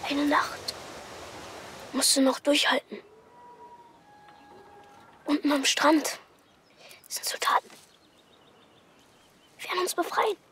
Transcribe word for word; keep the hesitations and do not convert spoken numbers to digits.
Eine Nacht musst du noch durchhalten. Unten am Strand sind Soldaten. Wir werden uns befreien.